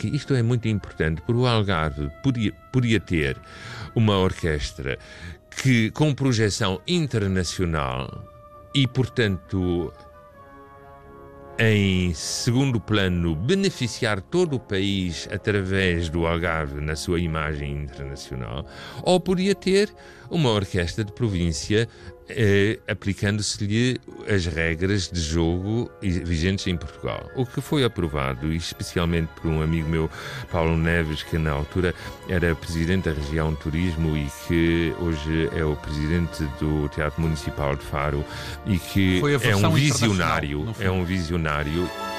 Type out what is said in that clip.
que isto é muito importante, porque o Algarve podia ter uma orquestra com projeção internacional e, portanto, em segundo plano, beneficiar todo o país através do Algarve na sua imagem internacional, ou podia ter uma orquestra de província aplicando-se-lhe as regras de jogo vigentes em Portugal. O que foi aprovado, especialmente por um amigo meu, Paulo Neves, que na altura era presidente da região de turismo e que hoje é o presidente do Teatro Municipal de Faro e que é um visionário.